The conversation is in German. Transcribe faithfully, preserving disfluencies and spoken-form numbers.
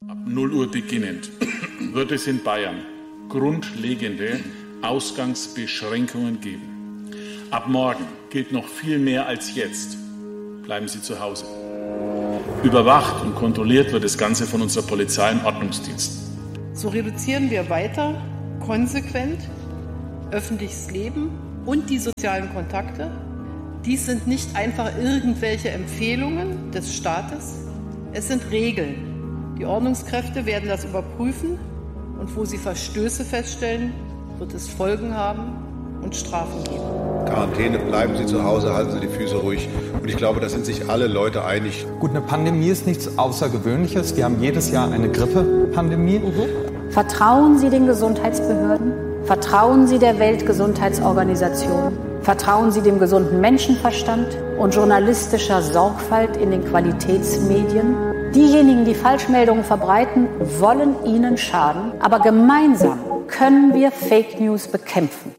Ab null Uhr beginnend wird es in Bayern grundlegende Ausgangsbeschränkungen geben. Ab morgen gilt noch viel mehr als jetzt. Bleiben Sie zu Hause. Überwacht und kontrolliert wird das Ganze von unserer Polizei und Ordnungsdienst. So reduzieren wir weiter konsequent öffentliches Leben und die sozialen Kontakte. Dies sind nicht einfach irgendwelche Empfehlungen des Staates, es sind Regeln. Die Ordnungskräfte werden das überprüfen und wo sie Verstöße feststellen, wird es Folgen haben und Strafen geben. Quarantäne, bleiben Sie zu Hause, halten Sie die Füße ruhig. Und ich glaube, da sind sich alle Leute einig. Gut, eine Pandemie ist nichts Außergewöhnliches. Wir haben jedes Jahr eine Grippe-Pandemie. Mhm. Vertrauen Sie den Gesundheitsbehörden? Vertrauen Sie der Weltgesundheitsorganisation? Vertrauen Sie dem gesunden Menschenverstand und journalistischer Sorgfalt in den Qualitätsmedien? Diejenigen, die Falschmeldungen verbreiten, wollen Ihnen schaden. Aber gemeinsam können wir Fake News bekämpfen.